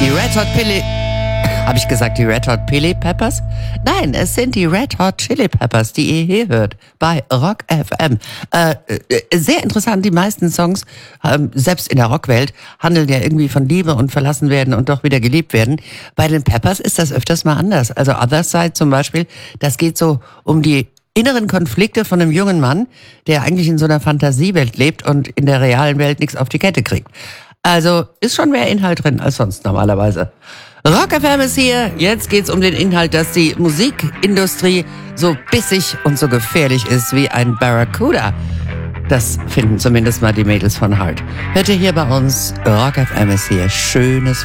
Die Red Hot Chili... Habe ich gesagt, die Red Hot Chili Peppers? Nein, es sind die Red Hot Chili Peppers, die ihr hier hört bei Rock FM. Sehr interessant, die meisten Songs, selbst in der Rockwelt, handeln ja irgendwie von Liebe und verlassen werden und doch wieder geliebt werden. Bei den Peppers ist das öfters mal anders. Also Other Side zum Beispiel, das geht so um die inneren Konflikte von einem jungen Mann, der eigentlich in so einer Fantasiewelt lebt und in der realen Welt nichts auf die Kette kriegt. Also ist schon mehr Inhalt drin als sonst normalerweise. Rock FM ist hier. Jetzt geht's um den Inhalt, dass die Musikindustrie so bissig und so gefährlich ist wie ein Barracuda. Das finden zumindest mal die Mädels von Heart. Hört ihr hier bei uns, Rock FM ist hier. Schönes